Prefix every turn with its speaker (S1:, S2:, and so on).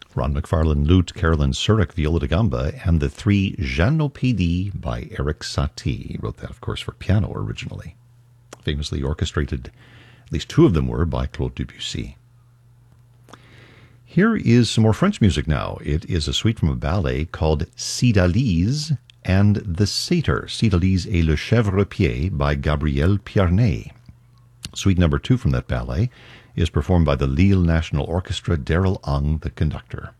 S1: Ron McFarlane lute, Carolyn Surik viola da gamba, and the three Jeannot-P.D. by Eric Satie. He wrote that, of course, for piano originally. Famously orchestrated, at least two of them were, by Claude Debussy. Here is some more French music now. It is a suite from a ballet called Cydalise and the Satyr, Cydalise et le Chèvrepied by Gabriel Piarnet. Suite number 2 from that ballet is performed by the Lille National Orchestra, Daryl Ung, the conductor.